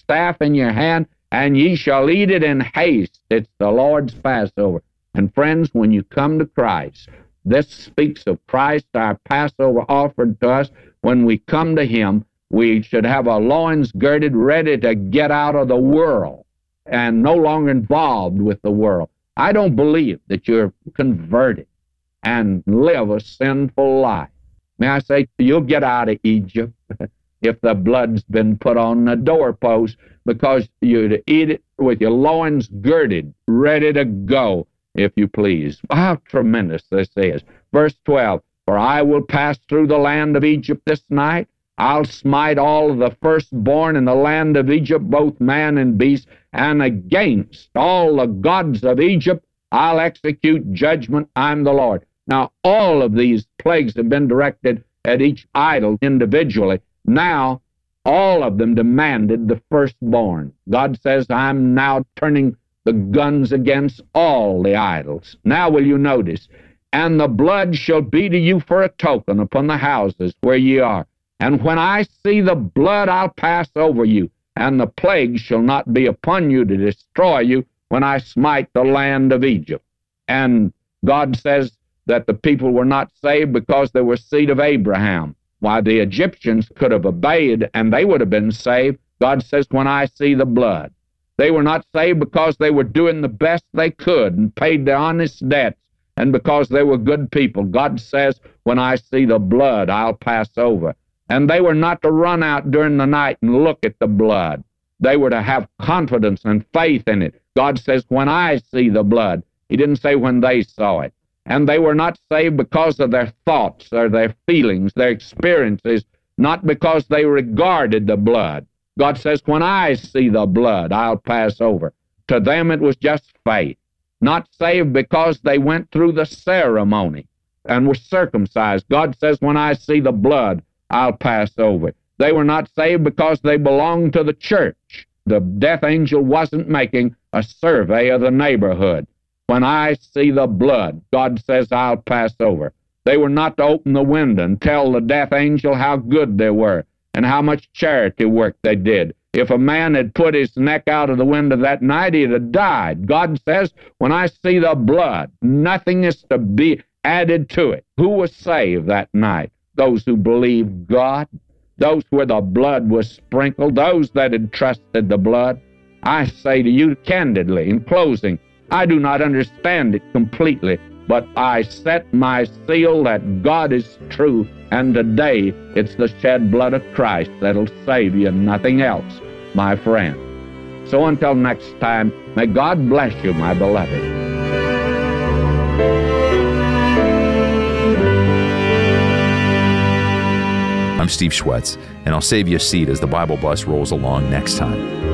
staff in your hand, and ye shall eat it in haste. It's the Lord's Passover. And friends, when you come to Christ, this speaks of Christ, our Passover offered to us. When we come to Him, we should have our loins girded, ready to get out of the world and no longer involved with the world. I don't believe that you're converted and live a sinful life. May I say, you'll get out of Egypt if the blood's been put on the doorpost, because you'd eat it with your loins girded, ready to go, if you please. How tremendous this is. Verse 12, for I will pass through the land of Egypt this night. I'll smite all of the firstborn in the land of Egypt, both man and beast, and against all the gods of Egypt I'll execute judgment. I'm the Lord. Now, all of these plagues have been directed at each idol individually. Now, all of them demanded the firstborn. God says, I'm now turning the guns against all the idols. Now will you notice, and the blood shall be to you for a token upon the houses where ye are. And when I see the blood, I'll pass over you, and the plague shall not be upon you to destroy you when I smite the land of Egypt. And God says that the people were not saved because they were seed of Abraham. Why, the Egyptians could have obeyed, and they would have been saved. God says, when I see the blood. They were not saved because they were doing the best they could and paid their honest debts, and because they were good people. God says, when I see the blood, I'll pass over. And they were not to run out during the night and look at the blood. They were to have confidence and faith in it. God says, when I see the blood. He didn't say when they saw it. And they were not saved because of their thoughts or their feelings, their experiences, not because they regarded the blood. God says, when I see the blood, I'll pass over. To them it was just faith. Not saved because they went through the ceremony and were circumcised. God says, when I see the blood, I'll pass over. They were not saved because they belonged to the church. The death angel wasn't making a survey of the neighborhood. When I see the blood, God says, I'll pass over. They were not to open the window and tell the death angel how good they were and how much charity work they did. If a man had put his neck out of the window that night, he'd have died. God says, when I see the blood, nothing is to be added to it. Who was saved that night? Those who believed God, those where the blood was sprinkled, those that had trusted the blood. I say to you candidly, in closing, I do not understand it completely, but I set my seal that God is true, and today it's the shed blood of Christ that'll save you, nothing else, my friend. So until next time, may God bless you, my beloved. I'm Steve Schwetz, and I'll save you a seat as the Bible bus rolls along next time.